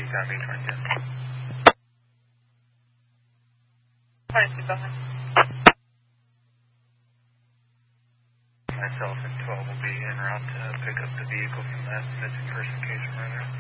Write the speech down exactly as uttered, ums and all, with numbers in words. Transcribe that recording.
copy, twenty-two. twenty-two, go ahead. Myself and twelve will be en route to pick up the vehicle from that missing person case from earlier.